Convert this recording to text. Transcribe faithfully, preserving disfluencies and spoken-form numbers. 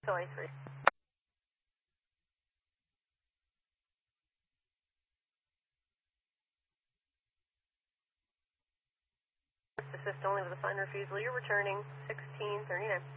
Philly three. Assist only with a fine refusal. You're returning sixteen thirty-nine.